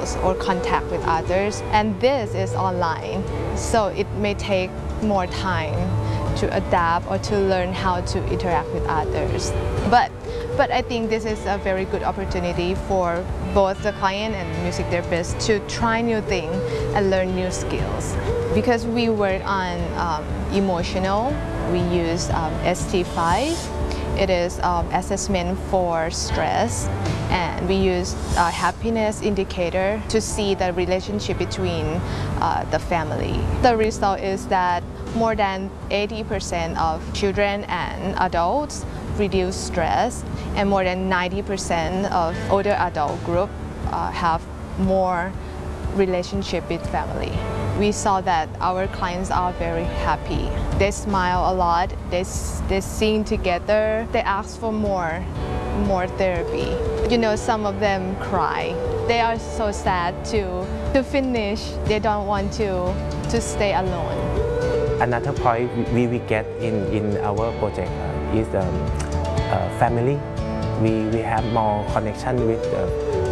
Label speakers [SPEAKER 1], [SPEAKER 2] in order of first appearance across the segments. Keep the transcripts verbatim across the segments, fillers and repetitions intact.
[SPEAKER 1] skills or contact with others, and this is online, so it may take more time to adapt or to learn how to interact with others. But, but I think this is a very good opportunity for both the client and music therapist to try new things and learn new skills. Because we work on um, emotional, we use um, S T five. It is um, assessment for stress, and we use a happiness indicator to see the relationship between uh, the family. The result is that more than eighty percent of children and adults reduce stress, and more than ninety percent of older adult group uh, have more relationship with family. We saw that our clients are very happy. They smile a lot, they, they sing together, they ask for more, more therapy. You know, some of them cry. They are so sad to, to finish. They don't want to, to stay alone.
[SPEAKER 2] Another point we, we get in, in our project uh, is um, uh, family. We, we have more connection with uh,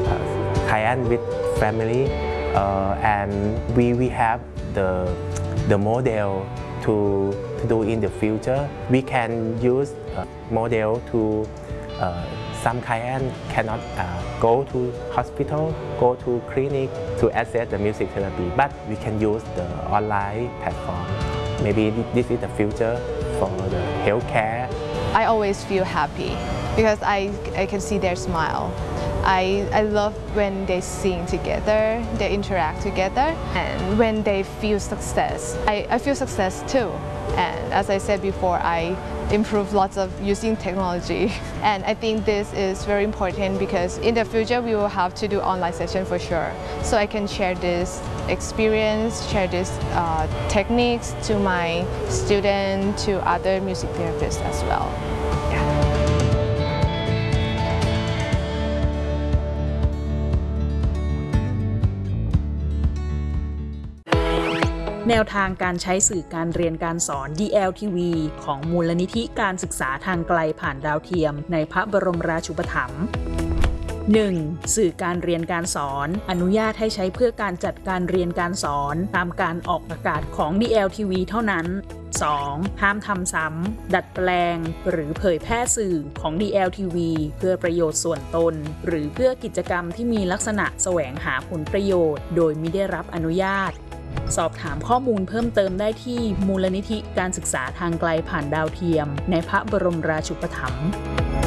[SPEAKER 2] uh, client, with family. Uh, and we, we have the, the model to, to do in the future. We can use a model to, uh, some clients cannot uh, go to hospital, go to clinic to access the music therapy, but we can use the online platform. Maybe this is the future for the healthcare.
[SPEAKER 1] I always feel happy because I, I can see their smile. I, I love when they sing together, they interact together, and when they feel success. I, I feel success too. And as I said before, I improve lots of using technology. And I think this is very important because in the future we will have to do online session for sure. So I can share this experience, share these uh, techniques to my students, to other music therapists as well. Yeah.
[SPEAKER 3] แนวทางการใช้สื่อการเรียนการสอน ดี แอล ที วี ของมูลนิธิการศึกษาทางไกลผ่านดาวเทียมในพระบรมราชูปถัมภ์ หนึ่ง. สื่อการเรียนการสอนอนุญาตให้ใช้เพื่อการจัดการเรียนการสอนตามการออกอากาศของ ดี แอล ที วี เท่านั้น สอง. ห้ามทำซ้ำดัดแปลงหรือเผยแพร่สื่อของ ดี แอล ที วี เพื่อประโยชน์ส่วนตนหรือเพื่อกิจกรรมที่มีลักษณะแสวงหาผลประโยชน์โดยมิได้รับอนุญาตสอบถามข้อมูลเพิ่มเติมได้ที่มูลนิธิการศึกษาทางไกลผ่านดาวเทียมในพระบรมราชูปถัมภ์